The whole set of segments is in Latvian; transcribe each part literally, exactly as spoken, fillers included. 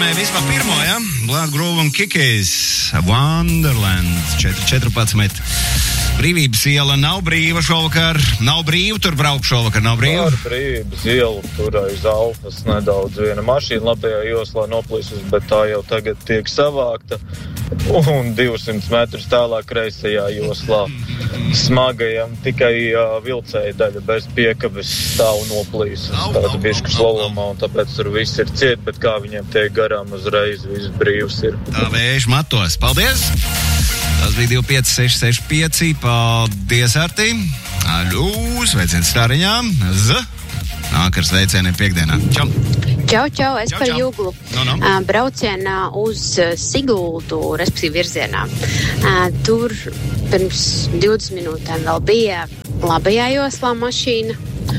nozīmē vispār pirmo, ja? Blood Groove un Kikijs, Wonderland, četri četrpadsmit. Brīvības iela nav brīva šovakar, nav brīva, tur brauk šovakar, nav brīva? Ar Brīvības ielu, tur aiz Alfas nedaudz viena mašīna labajā joslā noplīsus, bet tā jau tagad tiek savākta. Un divsimt metrus tālāk kreisajā joslā smagajam tikai uh, vilcēja daļa bez piekabes stāv noplīsus. Tāda bišķu slalomā, un tāpēc tur viss ir ciet, bet kā viņiem tiek garām uzreiz, viss brīvs ir. Tā vējš matos. Paldies! Tas bija divi pieci seši seši pieci. Paldies, Artī. Aļū, sveiciens Stāriņām. Z. Nāk ar sveicieniem piekdienā. Čau. Čau, čau, es čau, par čau. Juglu. No, no. Uh, braucienā uz Siguldu, respektīvi virzienā. Uh, tur pirms divdesmit minūtēm vēl bija labajā joslā mašīna.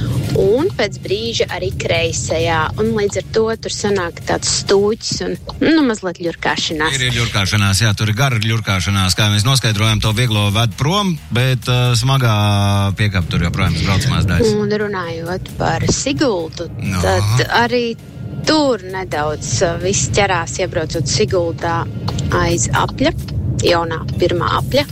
Un pēc brīža arī kreisajā. Un līdz ar to tur sanāk tāds stūķis un, nu, mazliet ļurkāšanās. Ir, ir ļurkāšanās, jā, tur ir gara ļurkāšanās. Kā mēs noskaidrojām, to vieglo ved prom, bet uh, smagā piekāp tur joprojām braucamās daļas. Un runājot par Siguldu, no. tad arī tur nedaudz uh, viss ķerās iebraucot Siguldā aiz apļa, jaunā pirmā apļa.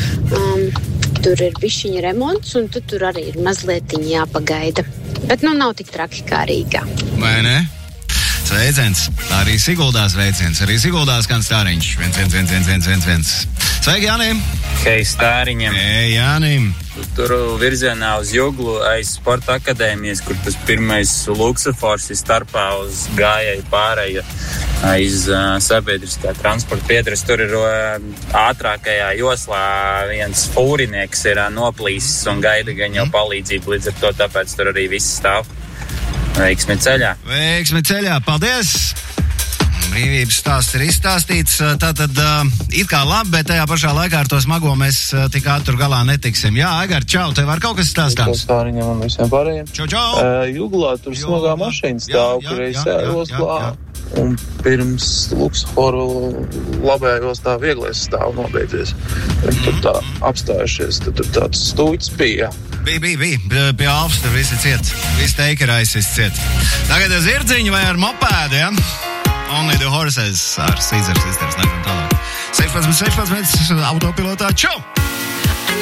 Um, Tur ir bišķiņa remonts, un tu tur arī ir mazlietiņa jāpagaida. Bet, nu, nav tik traki kā Rīgā. Vai ne? Sveiciens. Arī Siguldā sveiciens. Arī Siguldā skan Stāriņš. viens, viens, viens, viens, viens, viens. Sveiki, Jānim! Hei, Stāriņam! Hei, Jānim! Tur virzienā uz Juglu aiz Sporta akadēmijas, kur tas pirmais luksofors ir starpā uz gājēju pārēju aiz uh, sabiedriskā transporta piedras. Tur ir uh, ātrākajā joslā viens fūrinieks ir uh, noplīsis un gaida gan jau palīdzību, līdz ar to tāpēc tur arī viss stāv. Veiksmi ceļā! Veiksmi ceļā! Paldies! Brīvības stāsts ir izstāstīts, tātad it kā labi, bet tajā pašā laikā ar to smago mēs tik ātri galā netiksim. Jā, Aigar, čau, tev var kaut kas stāstāms? Stāriņam un visiem pārējiem. Čau, čau! Uh, Juglā tur smagā mašīna stāv, kur reizē joslā. Un pirms Luksforu labajā joslā vieglais stāv nobeidzies. Viņi tur tā apstājušies, tad tur tāds stūķis bija. Bija, bija, bija. Pie Alfas tur visi ciet. Visi teikerais visi ciet. Tagad ar zirdziņu vai ar mopēdu, ja? Only the horses ar Caesar Sisters. Nākam tālāk. sešpadsmit, sešpadsmit, autopilotā. Čau!